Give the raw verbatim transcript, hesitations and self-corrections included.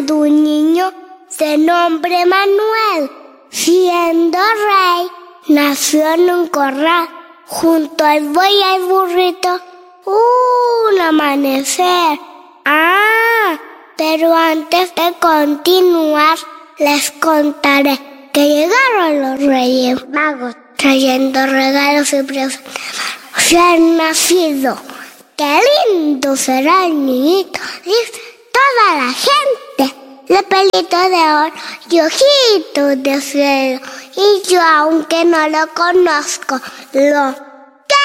nacido un niño de nombre Manuel. Siendo rey, nació en un corral, junto al buey y al burrito. Un amanecer. Ah, pero antes de continuar, les contaré que llegaron los Reyes Magos trayendo regalos y presentes. Se han nacido. ¡Qué lindo será el niñito! Dice toda la gente. De pelito de oro y ojitos de cielo. Y yo, aunque no lo conozco, lo